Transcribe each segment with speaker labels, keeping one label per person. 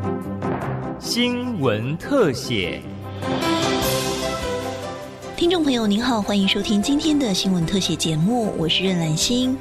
Speaker 1: 新闻特写。
Speaker 2: 听众朋友您好，欢迎收听今天的新闻特写节目，我是任兰心。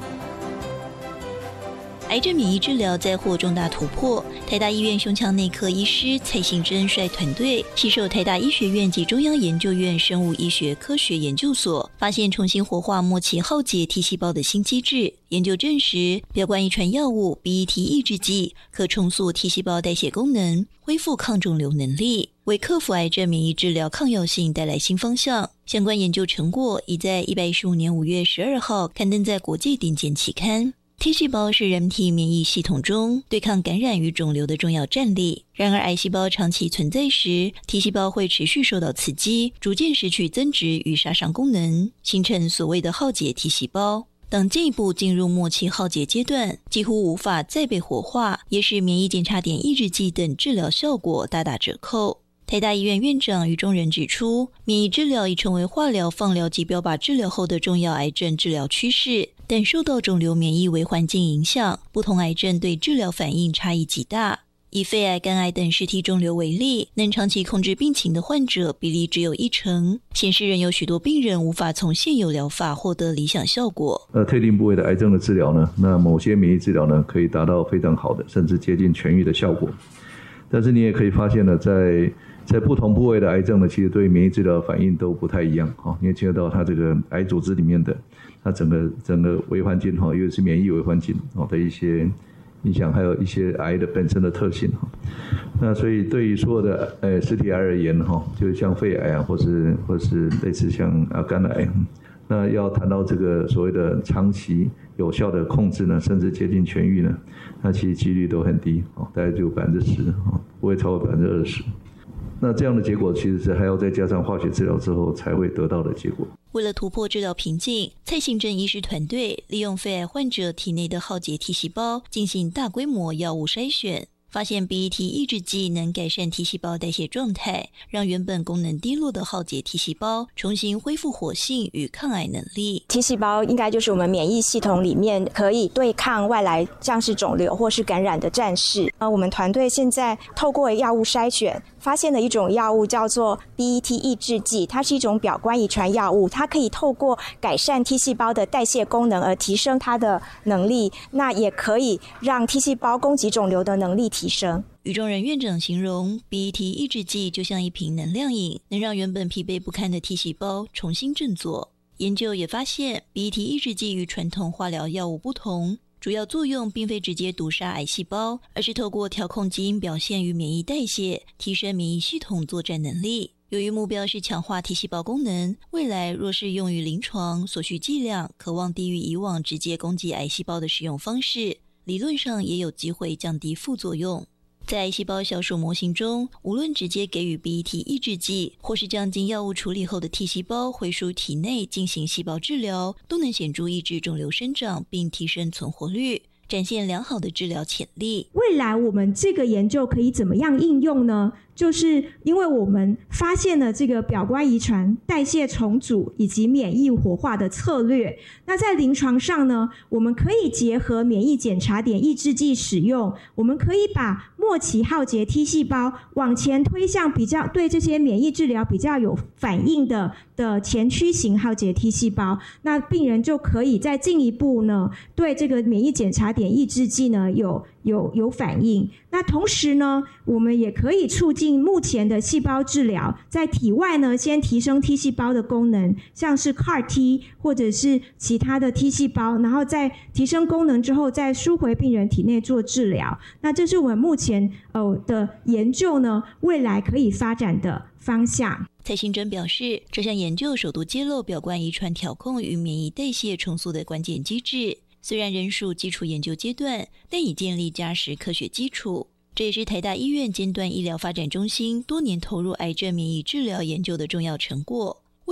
Speaker 2: 癌症免疫治疗再获重大突破，台大医院胸腔内科医师蔡信珍率团队携手台大医学院及中央研究院生物医学科学研究所，发现重新活化末期浩劫 T 细胞的新机制。研究证实，表观遗传药物 BET 抑制剂可重塑 T 细胞代谢功能，恢复抗肿瘤能力，为克服癌症免疫治疗抗药性带来新方向。相关研究成果已在115年5月12号刊登在国际顶尖期刊。T 细胞是人体免疫系统中对抗感染与肿瘤的重要战力。然而，癌细胞长期存在时 ，T 细胞会持续受到刺激，逐渐失去增殖与杀伤功能，形成所谓的浩劫 T 细胞。当进一步进入末期浩劫阶段，几乎无法再被活化，也使免疫检查点抑制剂等治疗效果大打折扣。台大医院院长于中仁指出，免疫治疗已成为化疗、放疗及标靶治疗后的重要癌症治疗趋势，但受到肿瘤免疫为环境影响，不同癌症对治疗反应差异极大。以肺癌、肝癌等实体肿瘤为例，能长期控制病情的患者比例只有1%，显示仍有许多病人无法从现有疗法获得理想效果。
Speaker 3: 特定部位的癌症的治疗呢，那某些免疫治疗呢，可以达到非常好的，甚至接近痊愈的效果。但是你也可以发现呢，在不同部位的癌症呢，其实对免疫治疗的反应都不太一样。你也见得到它这个癌组织里面的它整个微环境，尤其是免疫微环境的一些影响，还有一些癌的本身的特性。那所以对于所有的实体癌而言，就是像肺癌啊，或是类似像肝癌，那要谈到这个所谓的长期有效的控制呢，甚至接近痊愈呢，那其实几率都很低，大概就10%，不会超过20%。那这样的结果其实是还要再加上化学治疗之后才会得到的结果。
Speaker 2: 为了突破治疗瓶颈，蔡信珍医师团队利用肺癌患者体内的浩劫 T 细胞进行大规模药物筛选，发现 BET 抑制剂能改善 T 细胞代谢状态，让原本功能低落的浩劫 T 细胞重新恢复活性与抗癌能力。
Speaker 4: T 细胞应该就是我们免疫系统里面可以对抗外来像是肿瘤或是感染的战士。我们团队现在透过药物筛选发现了一种药物叫做 BET 抑制剂，它是一种表观遗传药物，它可以透过改善 T 细胞的代谢功能而提升它的能力，那也可以让 T 细胞攻击肿瘤的能力提升。
Speaker 2: 于中仁院长形容 BET 抑制剂就像一瓶能量饮，能让原本疲惫不堪的 T 细胞重新振作。研究也发现 BET 抑制剂与传统化疗药物不同，主要作用并非直接毒杀癌细胞，而是透过调控基因表现与免疫代谢，提升免疫系统作战能力。由于目标是强化 T 细胞功能，未来若是用于临床，所需剂量可望低于以往直接攻击癌细胞的使用方式，理论上也有机会降低副作用。在癌细胞小鼠模型中，无论直接给予 BET 抑制剂，或是将经药物处理后的 T 细胞回输体内进行细胞治疗，都能显著抑制肿瘤生长并提升存活率，展现良好的治疗潜力。
Speaker 5: 未来我们这个研究可以怎么样应用呢？就是因为我们发现了这个表观遗传、代谢重组以及免疫活化的策略。那在临床上呢，我们可以结合免疫检查点抑制剂使用，我们可以把末期浩劫 T 细胞往前推向比较对这些免疫治疗比较有反应的前驱型浩劫 T 细胞，那病人就可以再进一步呢，对这个免疫检查点抑制剂呢有反应。那同时呢，我们也可以促进目前的细胞治疗，在体外呢先提升 T 细胞的功能，像是 CAR T 或者是其他的 T 细胞，然后在提升功能之后再输回病人体内做治疗。那这是我们目前的研究呢未来可以发展的方向。
Speaker 2: 蔡信珍表示，这项研究首度揭露表观遗传调控与免疫代谢重塑的关键机制，虽然仍属基础研究阶段，但已建立扎实科学基础。这也是台大医院尖端医疗发展中心多年投入癌症免疫治疗研究的重要成果。